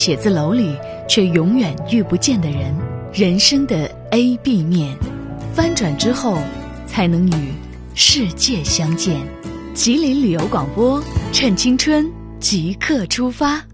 写字楼里却永远遇不见的人，人生的 A、B 面，翻转之后才能与世界相见。吉林旅游广播，趁青春即刻出发。